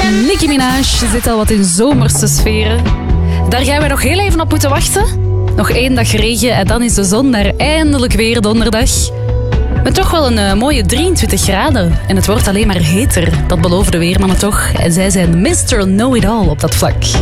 Nicki Minaj zit al wat in zomerse sferen. Daar gaan we nog heel even op moeten wachten. Nog 1 dag regen en dan is de zon daar eindelijk weer donderdag. Met toch wel een mooie 23 graden. En het wordt alleen maar heter. Dat beloven de weermannen toch. En zij zijn Mr. Know-it-all op dat vlak.